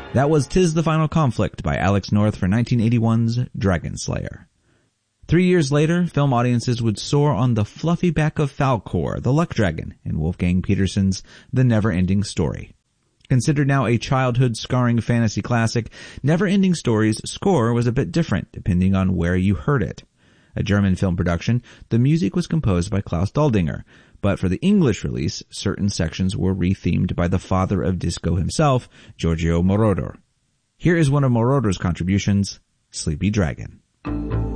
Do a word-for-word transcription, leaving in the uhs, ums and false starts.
That was "'Tis the Final Conflict" by Alex North for nineteen eighty-one's Dragon Slayer. Three years later, film audiences would soar on the fluffy back of Falkor, the luck dragon, in Wolfgang Petersen's The Never-Ending Story. Considered now a childhood scarring fantasy classic, Never-Ending Story's score was a bit different depending on where you heard it. A German film production, the music was composed by Klaus Doldinger, but for the English release, certain sections were rethemed by the father of disco himself, Giorgio Moroder. Here is one of Moroder's contributions, Sleepy Dragon.